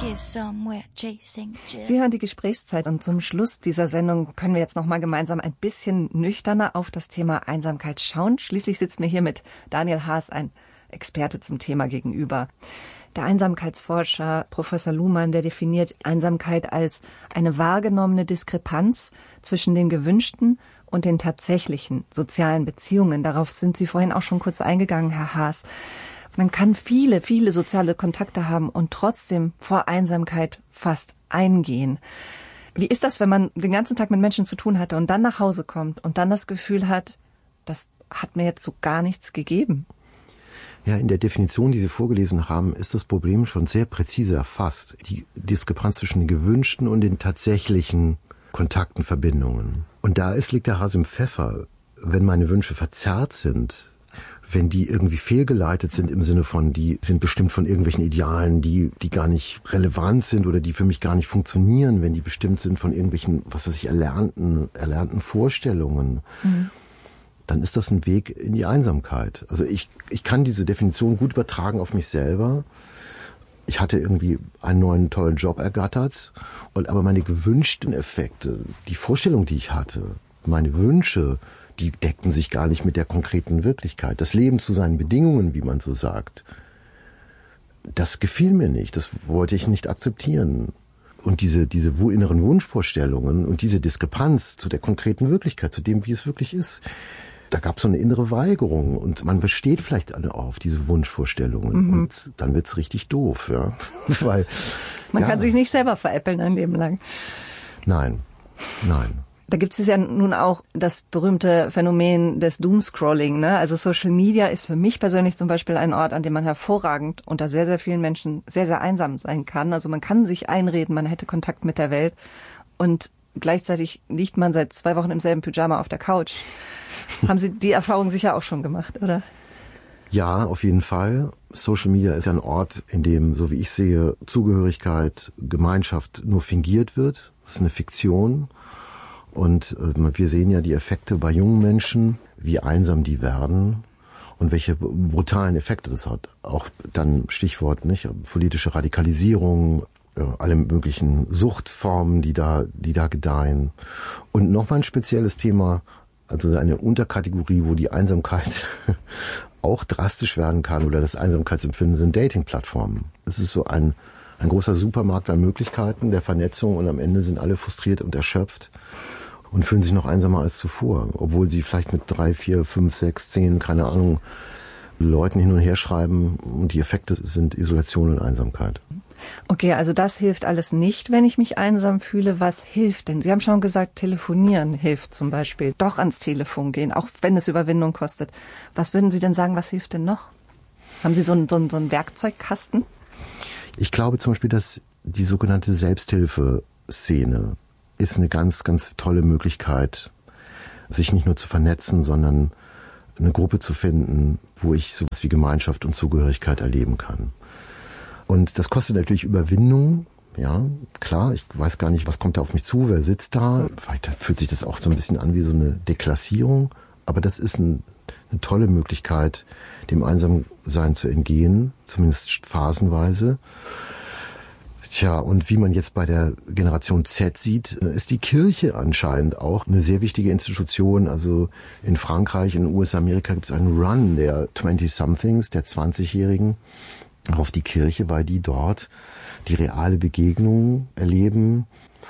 Sie hören die Gesprächszeit und zum Schluss dieser Sendung können wir jetzt noch mal gemeinsam ein bisschen nüchterner auf das Thema Einsamkeit schauen. Schließlich sitzt mir hier mit Daniel Haas ein Experte zum Thema gegenüber. Der Einsamkeitsforscher Professor Luhmann, der definiert Einsamkeit als eine wahrgenommene Diskrepanz zwischen den gewünschten und den tatsächlichen sozialen Beziehungen. Darauf sind Sie vorhin auch schon kurz eingegangen, Herr Haas. Man kann viele soziale Kontakte haben und trotzdem vor Einsamkeit fast eingehen. Wie ist das, wenn man den ganzen Tag mit Menschen zu tun hatte und dann nach Hause kommt und dann das Gefühl hat, das hat mir jetzt so gar nichts gegeben? Ja, in der Definition, die Sie vorgelesen haben, ist das Problem schon sehr präzise erfasst. Die Diskrepanz zwischen den gewünschten und den tatsächlichen Kontakten, Verbindungen. Und liegt der Hase im Pfeffer. Wenn meine Wünsche verzerrt sind, wenn die irgendwie fehlgeleitet sind im Sinne von, die sind bestimmt von irgendwelchen Idealen, die gar nicht relevant sind oder die für mich gar nicht funktionieren, wenn die bestimmt sind von irgendwelchen, erlernten Vorstellungen, dann ist das ein Weg in die Einsamkeit. Also ich kann diese Definition gut übertragen auf mich selber. Ich hatte irgendwie einen neuen tollen Job ergattert, aber meine gewünschten Effekte, die Vorstellung, die ich hatte, meine Wünsche, die deckten sich gar nicht mit der konkreten Wirklichkeit. Das Leben zu seinen Bedingungen, wie man so sagt, das gefiel mir nicht, das wollte ich nicht akzeptieren. Und diese inneren Wunschvorstellungen und diese Diskrepanz zu der konkreten Wirklichkeit, zu dem, wie es wirklich ist, da gab es so eine innere Weigerung und man besteht vielleicht alle auf diese Wunschvorstellungen und dann wird's richtig doof, ja. Weil man kann sich nicht selber veräppeln ein Leben lang. Nein. Da gibt es ja nun auch das berühmte Phänomen des Doomscrolling, ne? Also Social Media ist für mich persönlich zum Beispiel ein Ort, an dem man hervorragend unter sehr, sehr vielen Menschen sehr, sehr einsam sein kann. Also man kann sich einreden, man hätte Kontakt mit der Welt und gleichzeitig liegt man seit 2 Wochen im selben Pyjama auf der Couch. Haben Sie die Erfahrung sicher auch schon gemacht, oder? Ja, auf jeden Fall. Social Media ist ja ein Ort, in dem, so wie ich sehe, Zugehörigkeit, Gemeinschaft nur fingiert wird. Das ist eine Fiktion. Und wir sehen ja die Effekte bei jungen Menschen, wie einsam die werden und welche brutalen Effekte das hat. Auch dann Stichwort, nicht, politische Radikalisierung, alle möglichen Suchtformen, die da gedeihen. Und nochmal ein spezielles Thema, also eine Unterkategorie, wo die Einsamkeit auch drastisch werden kann oder das Einsamkeitsempfinden sind Dating-Plattformen. Es ist so ein großer Supermarkt an Möglichkeiten der Vernetzung und am Ende sind alle frustriert und erschöpft und fühlen sich noch einsamer als zuvor, obwohl sie vielleicht mit 3, 4, 5, 6, 10, keine Ahnung, Leuten hin und her schreiben und die Effekte sind Isolation und Einsamkeit. Okay, also das hilft alles nicht, wenn ich mich einsam fühle. Was hilft denn? Sie haben schon gesagt, telefonieren hilft zum Beispiel. Doch ans Telefon gehen, auch wenn es Überwindung kostet. Was würden Sie denn sagen, was hilft denn noch? Haben Sie so einen Werkzeugkasten? Ich glaube zum Beispiel, dass die sogenannte Selbsthilfeszene ist eine ganz, ganz tolle Möglichkeit, sich nicht nur zu vernetzen, sondern eine Gruppe zu finden, wo ich sowas wie Gemeinschaft und Zugehörigkeit erleben kann. Und das kostet natürlich Überwindung, ja, klar, ich weiß gar nicht, was kommt da auf mich zu, wer sitzt da, vielleicht fühlt sich das auch so ein bisschen an wie so eine Deklassierung, aber das ist eine tolle Möglichkeit, dem Einsamsein zu entgehen, zumindest phasenweise. Tja, und wie man jetzt bei der Generation Z sieht, ist die Kirche anscheinend auch eine sehr wichtige Institution. Also in Frankreich, in den USA, Amerika gibt es einen Run der 20-somethings, der 20-Jährigen, auf die Kirche, weil die dort die reale Begegnung erleben.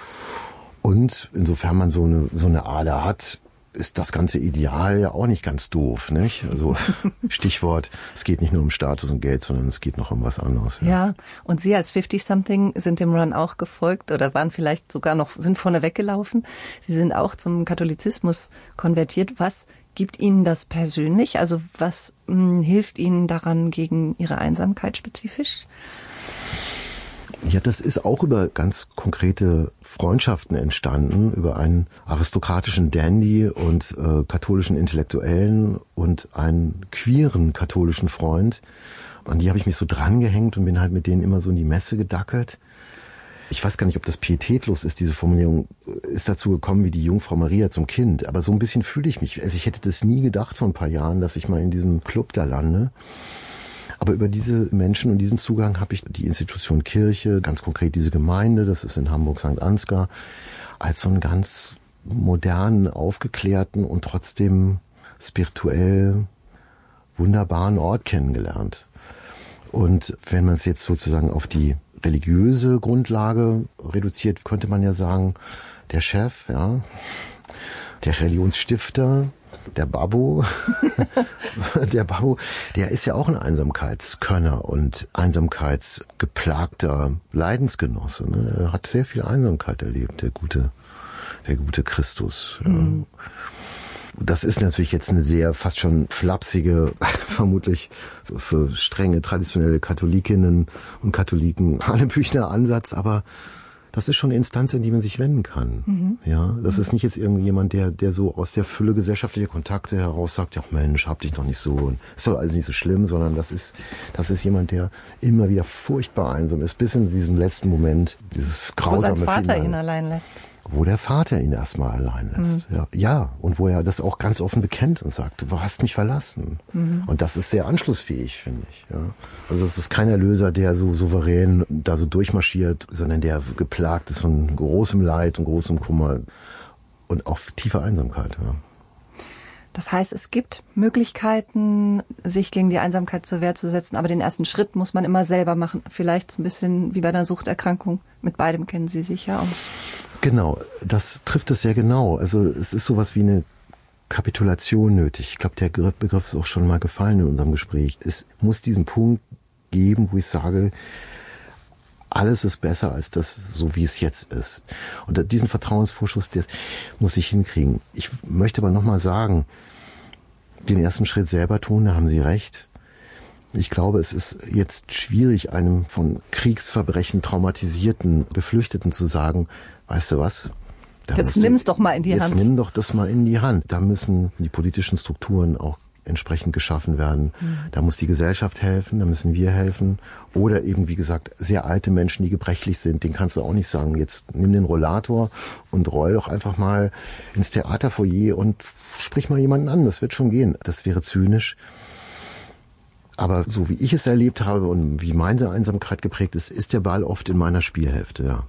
Und insofern man so eine Ader hat, ist das ganze Ideal ja auch nicht ganz doof, nicht? Also Stichwort, es geht nicht nur um Status und Geld, sondern es geht noch um was anderes. Ja, und Sie als 50-something sind dem Run auch gefolgt oder waren vielleicht sogar sind vorne weggelaufen. Sie sind auch zum Katholizismus konvertiert. Was gibt Ihnen das persönlich? Also was hilft Ihnen daran gegen Ihre Einsamkeit spezifisch? Ja, das ist auch über ganz konkrete Freundschaften entstanden, über einen aristokratischen Dandy und katholischen Intellektuellen und einen queeren katholischen Freund. An die habe ich mich so drangehängt und bin halt mit denen immer so in die Messe gedackelt. Ich weiß gar nicht, ob das pietätlos ist, diese Formulierung ist dazu gekommen wie die Jungfrau Maria zum Kind. Aber so ein bisschen fühle ich mich. Also ich hätte das nie gedacht vor ein paar Jahren, dass ich mal in diesem Club da lande. Aber über diese Menschen und diesen Zugang habe ich die Institution Kirche, ganz konkret diese Gemeinde, das ist in Hamburg St. Ansgar, als so einen ganz modernen, aufgeklärten und trotzdem spirituell wunderbaren Ort kennengelernt. Und wenn man es jetzt sozusagen auf die religiöse Grundlage reduziert, könnte man ja sagen, der Chef, ja, der Religionsstifter, der Babbo, der ist ja auch ein Einsamkeitskönner und einsamkeitsgeplagter Leidensgenosse. Ne? Er hat sehr viel Einsamkeit erlebt, der gute Christus. Ja. Das ist natürlich jetzt eine sehr fast schon flapsige, vermutlich für strenge traditionelle Katholikinnen und Katholiken Hanebüchner Ansatz, aber das ist schon eine Instanz, an die man sich wenden kann. Ja, das ist nicht jetzt irgendjemand, der so aus der Fülle gesellschaftlicher Kontakte heraus sagt, ja Mensch, hab dich doch nicht so, und ist doch alles nicht so schlimm, sondern das ist jemand, der immer wieder furchtbar einsam ist, bis in diesem letzten Moment, dieses grausame Wo sein Vater Finale, ihn allein lässt. Wo der Vater ihn erstmal allein lässt. Ja, und wo er das auch ganz offen bekennt und sagt, du hast mich verlassen. Und das ist sehr anschlussfähig, finde ich. Ja. Also es ist kein Erlöser, der so souverän da so durchmarschiert, sondern der geplagt ist von großem Leid und großem Kummer und auch tiefer Einsamkeit. Ja. Das heißt, es gibt Möglichkeiten, sich gegen die Einsamkeit zur Wehr zu setzen, aber den ersten Schritt muss man immer selber machen. Vielleicht ein bisschen wie bei einer Suchterkrankung. Mit beidem kennen Sie sich ja aus. Genau, das trifft es sehr genau. Also es ist sowas wie eine Kapitulation nötig. Ich glaube, der Begriff ist auch schon mal gefallen in unserem Gespräch. Es muss diesen Punkt geben, wo ich sage, alles ist besser als das, so wie es jetzt ist. Und diesen Vertrauensvorschuss, das muss ich hinkriegen. Ich möchte aber nochmal sagen, den ersten Schritt selber tun, da haben Sie recht. Ich glaube, es ist jetzt schwierig, einem von Kriegsverbrechen traumatisierten Geflüchteten zu sagen, weißt du was? Jetzt nimm's doch mal in die Hand. Jetzt nimm doch das mal in die Hand. Da müssen die politischen Strukturen auch entsprechend geschaffen werden. Da muss die Gesellschaft helfen, da müssen wir helfen. Oder eben, wie gesagt, sehr alte Menschen, die gebrechlich sind, denen kannst du auch nicht sagen, jetzt nimm den Rollator und roll doch einfach mal ins Theaterfoyer und sprich mal jemanden an. Das wird schon gehen. Das wäre zynisch. Aber so wie ich es erlebt habe und wie meine Einsamkeit geprägt ist, ist der Ball oft in meiner Spielhälfte, ja.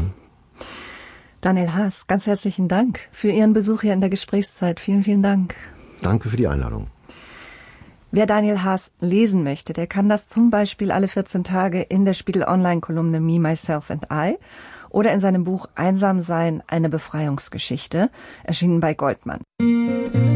Daniel Haas, ganz herzlichen Dank für Ihren Besuch hier in der Gesprächszeit. Vielen, vielen Dank. Danke für die Einladung. Wer Daniel Haas lesen möchte, der kann das zum Beispiel alle 14 Tage in der Spiegel-Online-Kolumne Me, Myself and I oder in seinem Buch Einsam sein, eine Befreiungsgeschichte, erschienen bei Goldmann.